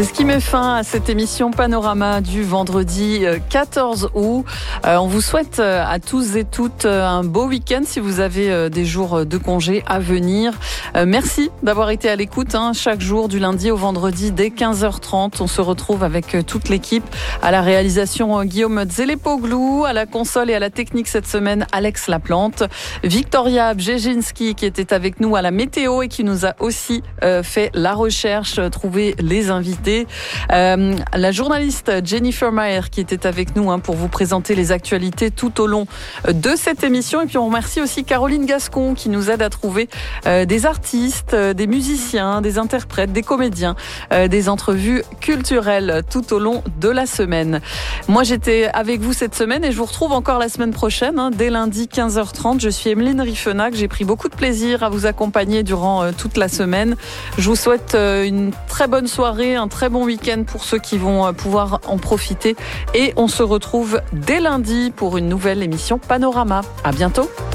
C'est ce qui met fin à cette émission Panorama du vendredi 14 août. On vous souhaite à tous et toutes un beau week-end si vous avez des jours de congé à venir. Merci d'avoir été à l'écoute chaque jour du lundi au vendredi dès 15h30. On se retrouve avec toute l'équipe à la réalisation Guillaume Zelepoglou, à la console et à la technique cette semaine Alex Laplante, Victoria Brzezzinski qui était avec nous à la météo et qui nous a aussi fait la recherche, trouver les invités. La journaliste Jennifer Maher qui était avec nous pour vous présenter les actualités tout au long de cette émission. Et puis on remercie aussi Caroline Gascon qui nous aide à trouver des artistes, des musiciens, des interprètes, des comédiens, des entrevues culturelles tout au long de la semaine. Moi j'étais avec vous cette semaine et je vous retrouve encore la semaine prochaine, dès lundi 15h30. Je suis Emeline Riffenac, j'ai pris beaucoup de plaisir à vous accompagner durant toute la semaine. Je vous souhaite une très bonne soirée, un très bon week-end pour ceux qui vont pouvoir en profiter. Et on se retrouve dès lundi pour une nouvelle émission Panorama. À bientôt.